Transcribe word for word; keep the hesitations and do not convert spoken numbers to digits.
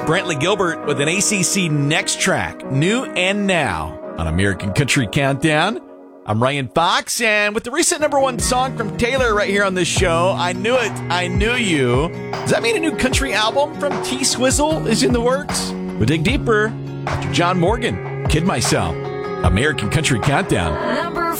Brantley Gilbert with an A C C Next Track, New and Now, on American Country Countdown. I'm Ryan Fox, and with the recent number one song from Taylor right here on this show, I Knew It, I Knew You. Does that mean a new country album from T-Swizzle is in the works? We'll dig deeper after John Morgan, Kid Myself, American Country Countdown.